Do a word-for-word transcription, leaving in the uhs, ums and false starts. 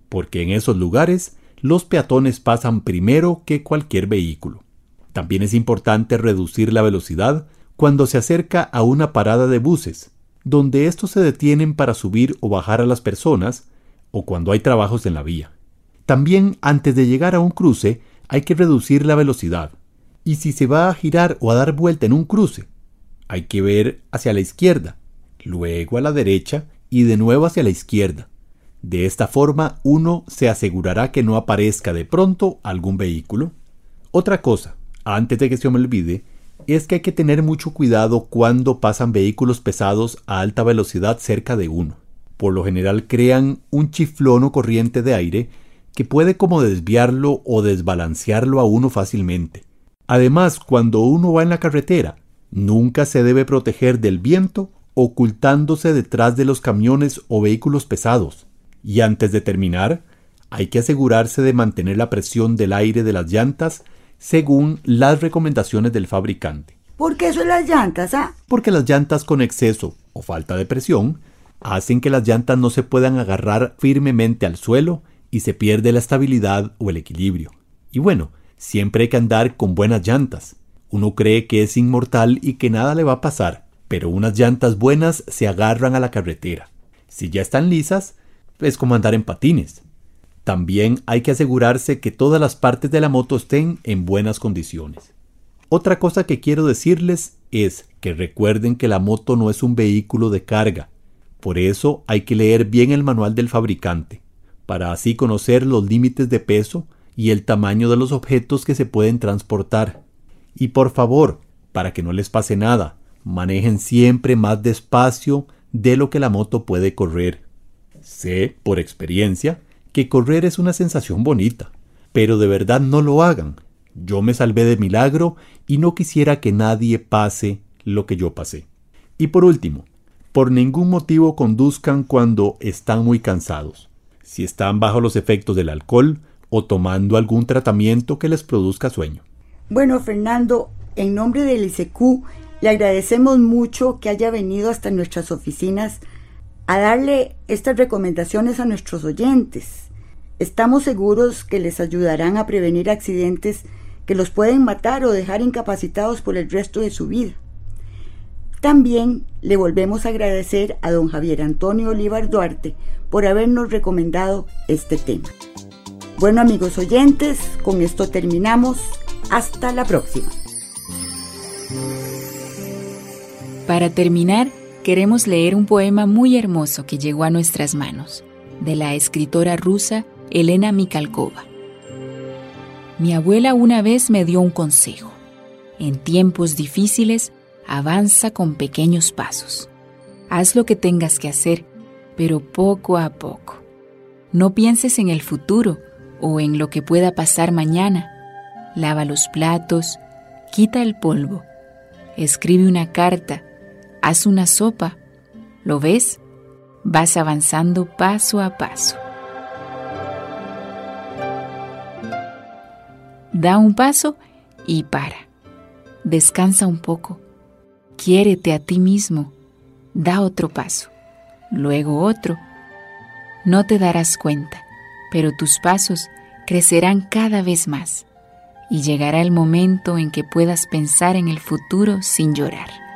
porque en esos lugares los peatones pasan primero que cualquier vehículo. También es importante reducir la velocidad cuando se acerca a una parada de buses, donde estos se detienen para subir o bajar a las personas, o cuando hay trabajos en la vía. También antes de llegar a un cruce hay que reducir la velocidad. Y si se va a girar o a dar vuelta en un cruce, hay que ver hacia la izquierda, luego a la derecha y de nuevo hacia la izquierda. De esta forma uno se asegurará que no aparezca de pronto algún vehículo. Otra cosa, antes de que se me olvide, es que hay que tener mucho cuidado cuando pasan vehículos pesados a alta velocidad cerca de uno. Por lo general crean un chiflón o corriente de aire que puede como desviarlo o desbalancearlo a uno fácilmente. Además, cuando uno va en la carretera, nunca se debe proteger del viento ocultándose detrás de los camiones o vehículos pesados. Y antes de terminar, hay que asegurarse de mantener la presión del aire de las llantas según las recomendaciones del fabricante. ¿Por qué son las llantas, ah? Porque las llantas con exceso o falta de presión hacen que las llantas no se puedan agarrar firmemente al suelo y se pierde la estabilidad o el equilibrio. Y bueno, siempre hay que andar con buenas llantas. Uno cree que es inmortal y que nada le va a pasar, pero unas llantas buenas se agarran a la carretera. Si ya están lisas, es como andar en patines. También hay que asegurarse que todas las partes de la moto estén en buenas condiciones. Otra cosa que quiero decirles es que recuerden que la moto no es un vehículo de carga. Por eso hay que leer bien el manual del fabricante, para así conocer los límites de peso y el tamaño de los objetos que se pueden transportar. Y por favor, para que no les pase nada, manejen siempre más despacio de lo que la moto puede correr. Sé, por experiencia, que correr es una sensación bonita, pero de verdad no lo hagan. Yo me salvé de milagro y no quisiera que nadie pase lo que yo pasé. Y por último, por ningún motivo conduzcan cuando están muy cansados. Si están bajo los efectos del alcohol o tomando algún tratamiento que les produzca sueño. Bueno, Fernando, en nombre del I C E C U, le agradecemos mucho que haya venido hasta nuestras oficinas a darle estas recomendaciones a nuestros oyentes. Estamos seguros que les ayudarán a prevenir accidentes que los pueden matar o dejar incapacitados por el resto de su vida. También le volvemos a agradecer a don Javier Antonio Olivar Duarte por habernos recomendado este tema. Bueno, amigos oyentes, con esto terminamos. Hasta la próxima. Para terminar, queremos leer un poema muy hermoso que llegó a nuestras manos, de la escritora rusa Elena Mikhalkova. Mi abuela una vez me dio un consejo. En tiempos difíciles, avanza con pequeños pasos. Haz lo que tengas que hacer, pero poco a poco. No pienses en el futuro o en lo que pueda pasar mañana. Lava los platos, quita el polvo, escribe una carta, haz una sopa. ¿Lo ves? Vas avanzando paso a paso. Da un paso y para. Descansa un poco. Quiérete a ti mismo. Da otro paso, luego otro. No te darás cuenta, pero tus pasos crecerán cada vez más y llegará el momento en que puedas pensar en el futuro sin llorar.